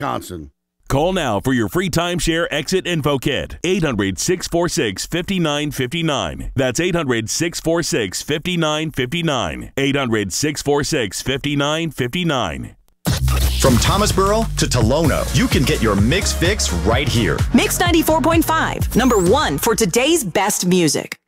Wisconsin. Call now for your free timeshare exit info kit. 800-646-5959. That's 800-646-5959. 800-646-5959. From Thomasboro to Tolono, you can get your Mix fix right here. Mix 94.5, number one for today's best music.